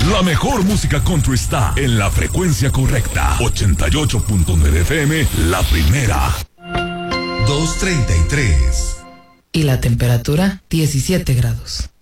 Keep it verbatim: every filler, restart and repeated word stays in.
La mejor música country está en la frecuencia correcta. ochenta y ocho punto nueve F M, la primera. dos treinta y tres. Y la temperatura, diecisiete grados.